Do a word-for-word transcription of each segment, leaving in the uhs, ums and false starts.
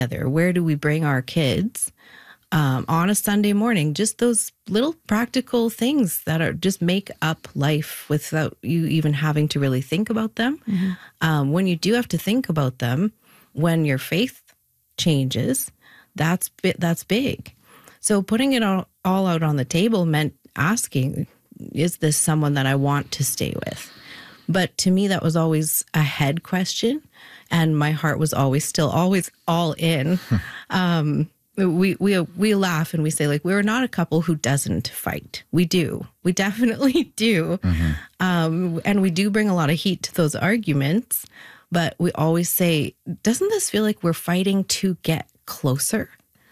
together? Where do we bring our kids um, on a Sunday morning? Just those little practical things that are just make up life without you even having to really think about them. Mm-hmm. Um, when you do have to think about them, when your faith changes, that's bi- that's big. So putting it all, all out on the table meant asking, is this someone that I want to stay with? But to me, that was always a head question. And my heart was always still always all in. um, we, we, we laugh and we say, like, we're not a couple who doesn't fight. We do. We definitely do. Mm-hmm. Um, and we do bring a lot of heat to those arguments. But we always say, doesn't this feel like we're fighting to get closer?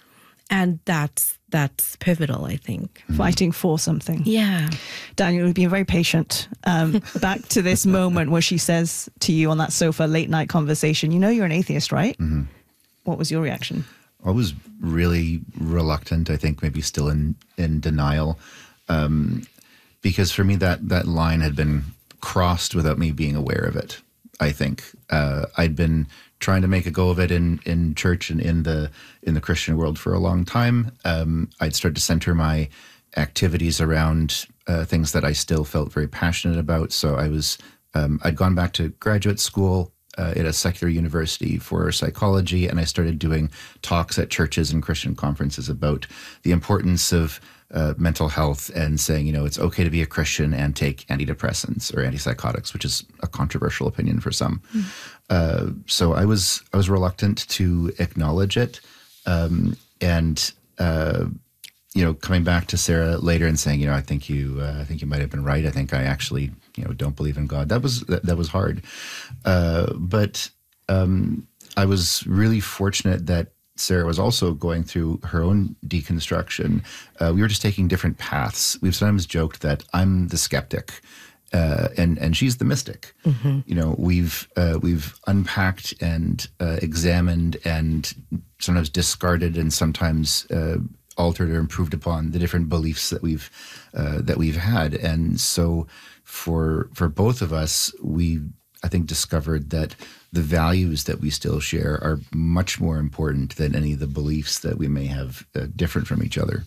And that's that's pivotal, I think. Fighting for something. Yeah. Daniel, you've been very patient. Um, back to this moment where she says to you on that sofa, late night conversation, you know you're an atheist, right? Mm-hmm. What was your reaction? I was really reluctant, I think maybe still in, in denial. Um, because for me, that, that line had been crossed without me being aware of it, I think. Uh, I'd been trying to make a go of it in, in church and in the in the Christian world for a long time. Um, I'd started to center my activities around uh, things that I still felt very passionate about. So I was um, I'd gone back to graduate school uh, at a secular university for psychology, and I started doing talks at churches and Christian conferences about the importance of Uh, mental health, and saying, you know, it's okay to be a Christian and take antidepressants or antipsychotics, which is a controversial opinion for some. Mm. Uh, so I was I was reluctant to acknowledge it, um, and uh, you know, coming back to Sarah later and saying, you know, I think you uh, I think you might have been right. I think I actually, you know, don't believe in God. That was that, that was hard, uh, but um, I was really fortunate that Sarah was also going through her own deconstruction. Uh, we were just taking different paths. We've sometimes joked that I'm the skeptic, uh, and and she's the mystic. Mm-hmm. You know, we've uh, we've unpacked and uh, examined and sometimes discarded and sometimes uh, altered or improved upon the different beliefs that we've uh, that we've had. And so, for for both of us, we I think discovered that the values that we still share are much more important than any of the beliefs that we may have uh, different from each other.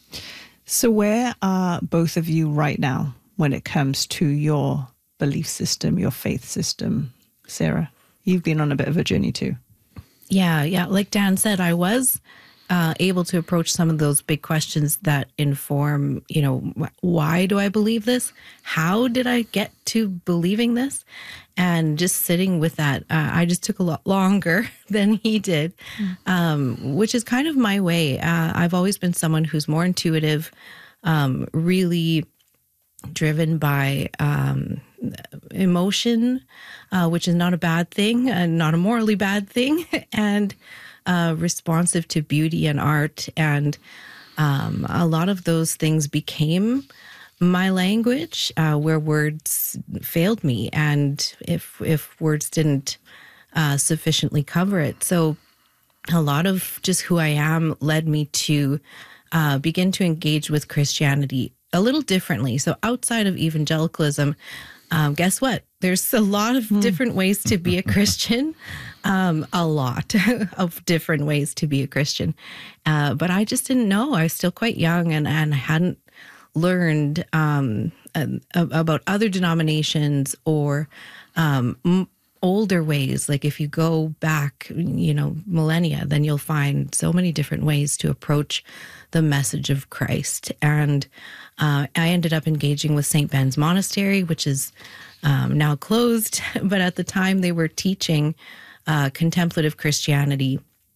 So where are both of you right now when it comes to your belief system, your faith system? Sarah, you've been on a bit of a journey too. Yeah, yeah. Like Dan said, I was uh, able to approach some of those big questions that inform, you know, why do I believe this? How did I get to believing this? And just sitting with that, uh, I just took a lot longer than he did, um, which is kind of my way. Uh, I've always been someone who's more intuitive, um, really driven by um, emotion, uh, which is not a bad thing and not a morally bad thing, and uh, responsive to beauty and art. And um, a lot of those things became my language, uh, where words failed me, and if if words didn't uh, sufficiently cover it. So a lot of just who I am led me to uh, begin to engage with Christianity a little differently. So outside of evangelicalism, um, guess what? There's a lot of different ways to be a Christian, um, a lot of different ways to be a Christian. Uh, but I just didn't know. I was still quite young, and, and I hadn't learned um, uh, about other denominations or um, m- older ways. Like if you go back, you know, millennia, then you'll find so many different ways to approach the message of Christ. And uh, I ended up engaging with Saint Ben's Monastery, which is um, now closed. But at the time they were teaching uh, contemplative Christianity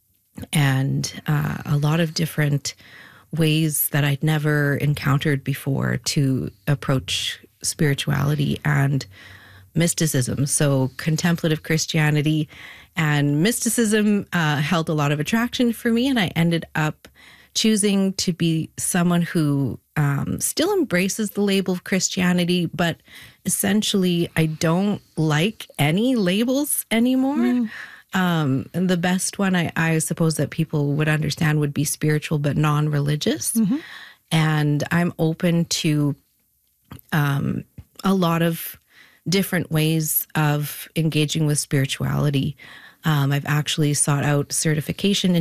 and uh, a lot of different ways that I'd never encountered before to approach spirituality and mysticism. So contemplative Christianity and mysticism uh, held a lot of attraction for me, and I ended up choosing to be someone who um, still embraces the label of Christianity, but essentially I don't like any labels anymore. Mm. Um, and the best one, I, I suppose that people would understand would be spiritual, but non-religious. Mm-hmm. And I'm open to um, a lot of different ways of engaging with spirituality. Um, I've actually sought out certification in